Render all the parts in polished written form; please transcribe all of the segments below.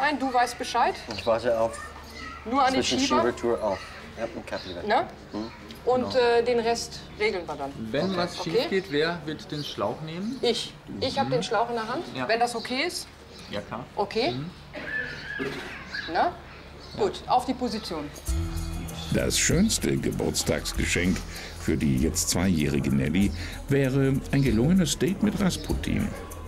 rein, du weißt Bescheid. Ich warte auf Nur an den Schieber. Schiebertour auf. Ja, und Kaffee weg. Ne? Und den Rest regeln wir dann. Wenn was schief geht, wer wird den Schlauch nehmen? Ich. Ich habe den Schlauch in der Hand. Ja. Wenn das okay ist. Ja, klar. Okay. Na? Gut, auf die Position. Das schönste Geburtstagsgeschenk für die jetzt 2-jährige Nelly wäre ein gelungenes Date mit Rasputin.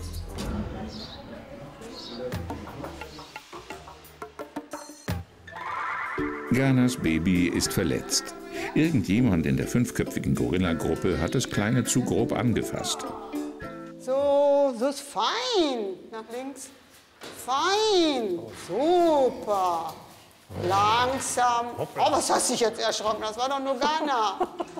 Ghanas Baby ist verletzt. Irgendjemand in der 5-köpfigen Gorilla-Gruppe hat das Kleine zu grob angefasst. So ist fein. Nach links. Fein. Super. Langsam. Oh, was hast du dich jetzt erschrocken? Das war doch nur Ghana.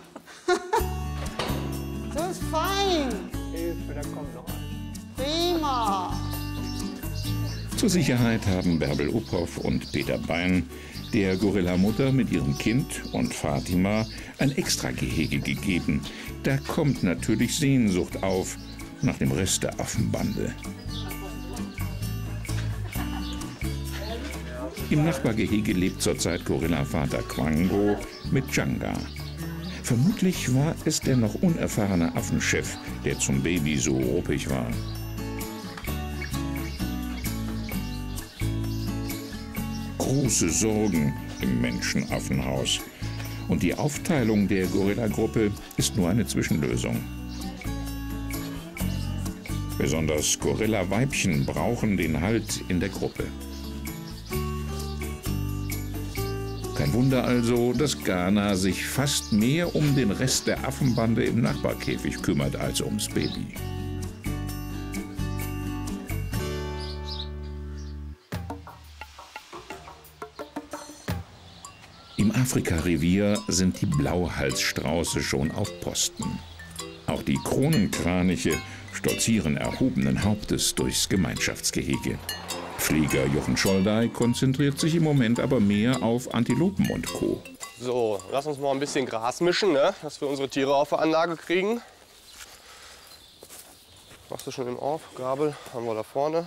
So ist fein. Hilfe, da kommt noch ein. Prima. Zur Sicherheit haben Bärbel Uphoff und Peter Bein der Gorilla-Mutter mit ihrem Kind und Fatima ein Extragehege gegeben. Da kommt natürlich Sehnsucht auf nach dem Rest der Affenbande. Im Nachbargehege lebt zurzeit Gorilla-Vater Quango mit Janga. Vermutlich war es der noch unerfahrene Affenchef, der zum Baby so ruppig war. Große Sorgen im Menschenaffenhaus. Und die Aufteilung der Gorilla-Gruppe ist nur eine Zwischenlösung. Besonders Gorilla-Weibchen brauchen den Halt in der Gruppe. Kein Wunder also, dass Ghana sich fast mehr um den Rest der Affenbande im Nachbarkäfig kümmert als ums Baby. Im Afrika-Revier sind die Blauhalsstrauße schon auf Posten. Auch die Kronenkraniche stolzieren erhobenen Hauptes durchs Gemeinschaftsgehege. Pfleger Jochen Scholdey konzentriert sich im Moment aber mehr auf Antilopen und Co. So, lass uns mal ein bisschen Gras mischen, ne? Dass wir unsere Tiere auf der Anlage kriegen. Machst du schon im Auf? Gabel haben wir da vorne.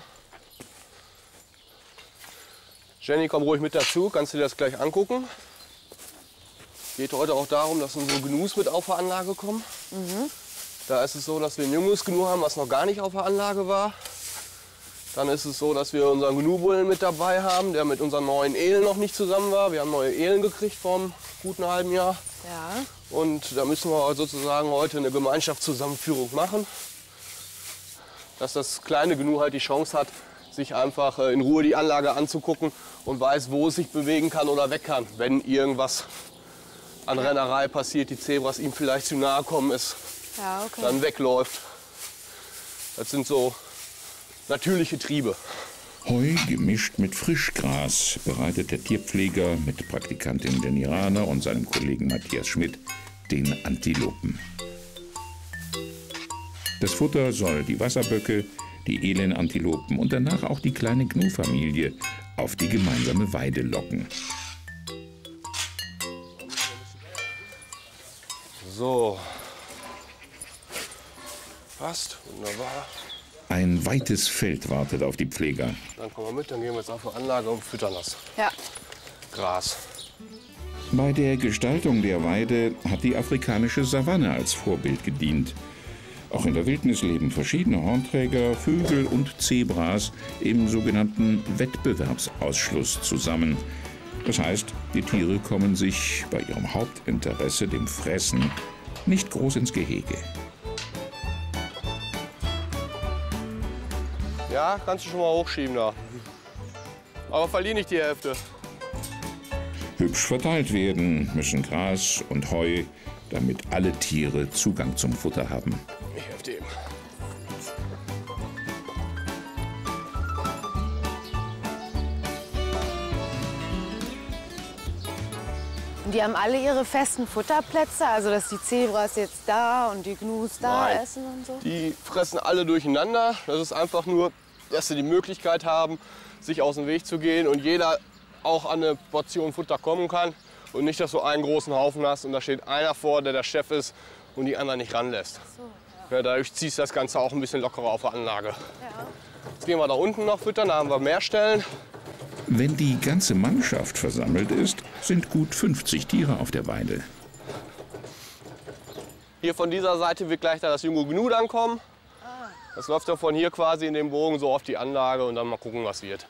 Jenny, komm ruhig mit dazu, kannst du dir das gleich angucken. Geht heute auch darum, dass unsere Gnus mit auf der Anlage kommen. Da ist es so, dass wir ein junges Gnu haben, was noch gar nicht auf der Anlage war. Dann ist es so, dass wir unseren Gnu-Bullen mit dabei haben, der mit unseren neuen Ehlen noch nicht zusammen war. Wir haben neue Ehlen gekriegt vor einem guten halben Jahr. Ja. Und da müssen wir sozusagen heute eine Gemeinschaftszusammenführung machen. Dass das kleine Gnu halt die Chance hat, sich einfach in Ruhe die Anlage anzugucken und weiß, wo es sich bewegen kann oder weg kann, wenn irgendwas an Rennerei passiert, die Zebras ihm vielleicht zu nahe kommen, es dann wegläuft. Das sind so natürliche Triebe. Heu gemischt mit Frischgras bereitet der Tierpfleger mit Praktikantin Jenny Rahner und seinem Kollegen Matthias Schmidt den Antilopen. Das Futter soll die Wasserböcke, die Elenantilopen und danach auch die kleine Gnu-Familie auf die gemeinsame Weide locken. So. Passt, wunderbar. Ein weites Feld wartet auf die Pfleger. Dann kommen wir mit, dann gehen wir jetzt auf die Anlage und füttern das Ja. Gras. Bei der Gestaltung der Weide hat die afrikanische Savanne als Vorbild gedient. Auch in der Wildnis leben verschiedene Hornträger, Vögel und Zebras im sogenannten Wettbewerbsausschluss zusammen. Das heißt, die Tiere kommen sich bei ihrem Hauptinteresse, dem Fressen, nicht groß ins Gehege. Ja, kannst du schon mal hochschieben da. Aber verlier nicht die Hälfte. Hübsch verteilt werden müssen Gras und Heu, damit alle Tiere Zugang zum Futter haben. Ich helfe dir eben. Und die haben alle ihre festen Futterplätze, also dass die Zebras jetzt da und die Gnus da essen und so? Die fressen alle durcheinander. Das ist einfach nur, dass sie die Möglichkeit haben, sich aus dem Weg zu gehen und jeder auch an eine Portion Futter kommen kann. Und nicht, dass du einen großen Haufen hast und da steht einer vor, der der Chef ist und die anderen nicht ranlässt. Ja, dadurch ziehst du das Ganze auch ein bisschen lockerer auf der Anlage. Ja. Jetzt gehen wir da unten noch füttern, da haben wir mehr Stellen. Wenn die ganze Mannschaft versammelt ist, sind gut 50 Tiere auf der Weide. Hier von dieser Seite wird gleich da das junge Gnu dann kommen. Das läuft dann von hier quasi in den Bogen so auf die Anlage und dann mal gucken, was wird.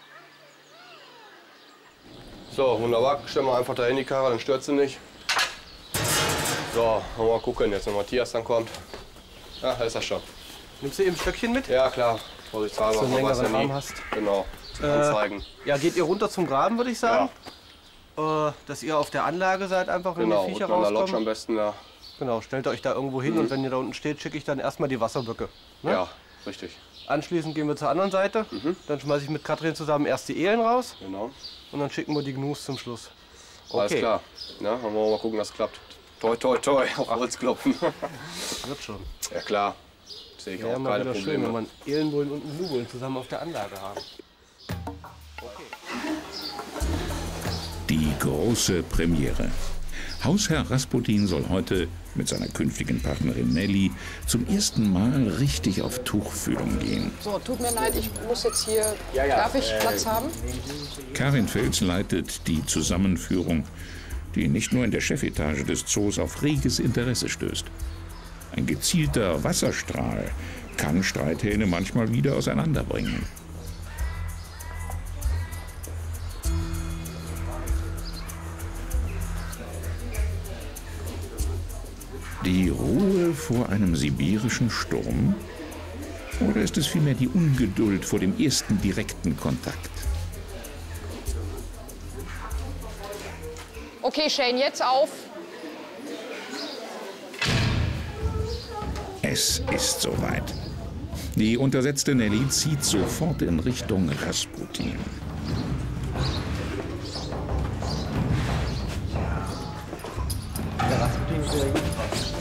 So, wunderbar. Stellen wir einfach dahin die Karre, dann stört sie nicht. So, mal gucken, jetzt wenn Matthias dann kommt. Ja, da ist er schon. Nimmst du eben ein Stöckchen mit? Ja, klar. Vorsichtshalber. So einen man weiß längeren ja nie. Arm hast. Genau, zum Anzeigen. Ja, geht ihr runter zum Graben, würde ich sagen. Dass ihr auf der Anlage seid, einfach wenn Genau, die Viecher und an der Lodge am rauskommen. besten da. Genau, stellt euch da irgendwo hin und wenn ihr da unten steht, schicke ich dann erstmal die Wasserböcke. Ne? Ja, richtig. Anschließend gehen wir zur anderen Seite. Dann schmeiße ich mit Katrin zusammen erst die Elen raus Genau. und dann schicken wir die Gnus zum Schluss. Alles klar. Na, dann wollen wir mal gucken, dass es klappt. Toi, toi, toi, auf Holz klopfen. Wird schon. Ja klar, sehe ich Wäre auch mal keine wieder schön, Probleme. wenn man Elenbullen und Gnubullen zusammen auf der Anlage haben. Die große Premiere. Hausherr Rasputin soll heute mit seiner künftigen Partnerin Nelly zum ersten Mal richtig auf Tuchfühlung gehen. So, tut mir leid, ich muss jetzt hier. Darf ich Platz haben? Karin Fels leitet die Zusammenführung, die nicht nur in der Chefetage des Zoos auf reges Interesse stößt. Ein gezielter Wasserstrahl kann Streithähne manchmal wieder auseinanderbringen. Die Ruhe vor einem sibirischen Sturm? Oder ist es vielmehr die Ungeduld vor dem ersten direkten Kontakt? Okay, Shane, jetzt auf. Es ist soweit. Die untersetzte Nelly zieht sofort in Richtung Rasputin. Der Rasputin ist ja gut.